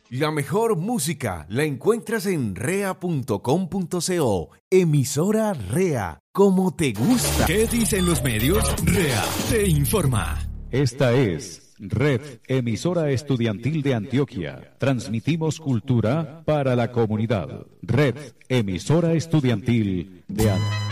La mejor música la encuentras en rea.com.co. Emisora Rea, como te gusta. ¿Qué dicen los medios? Rea te informa. Esta es Red Emisora Estudiantil de Antioquia. Transmitimos cultura para la comunidad. Red Emisora Estudiantil de Antioquia.